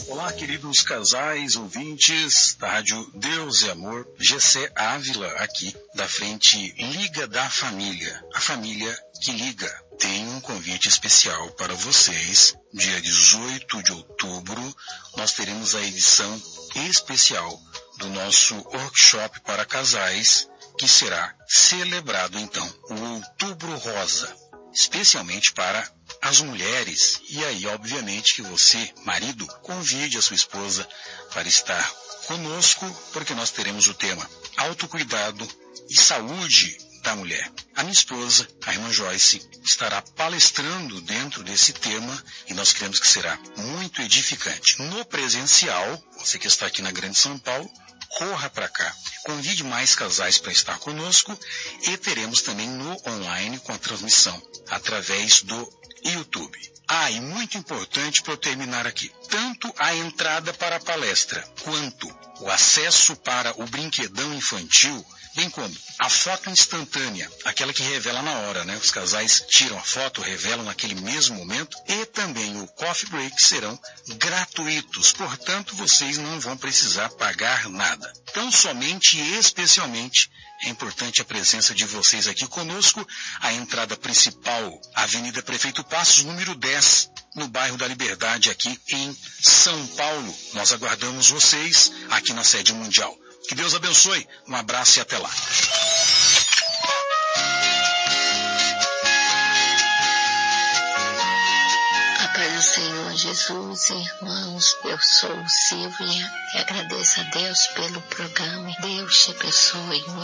Olá, queridos casais, ouvintes da Rádio Deus e Amor, Gessé Ávila aqui, da frente Liga da Família, a família que liga. Tem um convite especial para vocês. Dia 18 de outubro, nós teremos a edição especial do nosso workshop para casais, que será celebrado então, o Outubro Rosa, especialmente para as mulheres. E aí, obviamente, que você, marido, convide a sua esposa para estar conosco, porque nós teremos o tema autocuidado e saúde da mulher. A minha esposa, a irmã Joyce, estará palestrando dentro desse tema e nós cremos que será muito edificante. No presencial, você que está aqui na Grande São Paulo, corra para cá, convide mais casais para estar conosco e teremos também no online com a transmissão através do YouTube. E muito importante para eu terminar aqui, tanto a entrada para a palestra quanto o acesso para o brinquedão infantil, bem como a foto instantânea, aquela que revela na hora, né? Os casais tiram a foto, revelam naquele mesmo momento, e também o coffee break serão gratuitos, portanto vocês não vão precisar pagar nada. Então somente e especialmente é importante a presença de vocês aqui conosco. A entrada principal, Avenida Prefeito Passos, número 10, no bairro da Liberdade, aqui em São Paulo. Nós aguardamos vocês aqui na sede mundial. Que Deus abençoe. Um abraço e até lá. A paz do Senhor Jesus, irmãos, eu sou Silvia e agradeço a Deus pelo programa. Deus te abençoe.